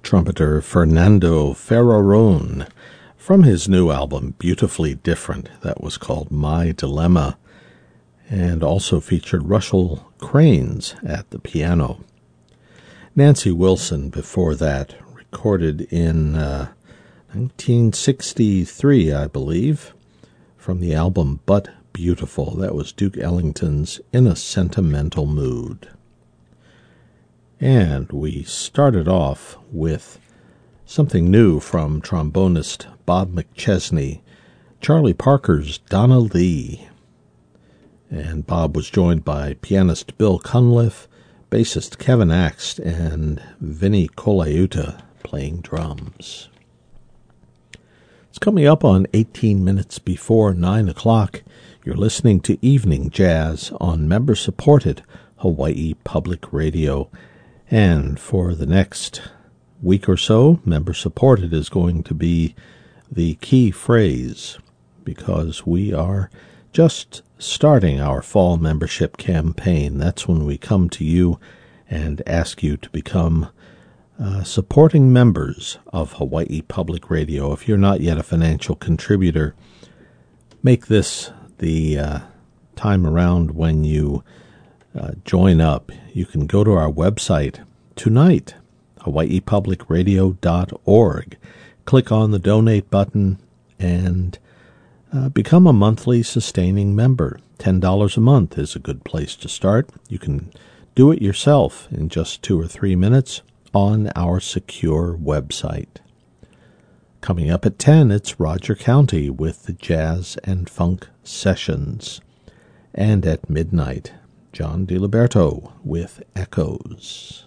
trumpeter Fernando Ferraron from his new album, Beautifully Different, that was called My Dilemma, and also featured Russell Cranes at the piano. Nancy Wilson before that, recorded in 1963, I believe, from the album But Beautiful. That was Duke Ellington's In a Sentimental Mood. And we started off with something new from trombonist Bob McChesney, Charlie Parker's Donna Lee. And Bob was joined by pianist Bill Cunliffe, bassist Kevin Axt, and Vinnie Colaiuta playing drums. It's coming up on 18 minutes before 9 o'clock. You're listening to Evening Jazz on member-supported Hawaii Public Radio. And for the next week or so, member-supported is going to be the key phrase, because we are just starting our fall membership campaign. That's when we come to you and ask you to become supporting members of Hawaii Public Radio. If you're not yet a financial contributor, make this the time around when you join up. You can go to our website tonight, hawaiipublicradio.org. Click on the donate button and become a monthly sustaining member. $10 a month is a good place to start. You can do it yourself in just 2 or 3 minutes on our secure website. Coming up at 10, it's Roger County with the Jazz and Funk Sessions. And at midnight, John DiLiberto with Echoes.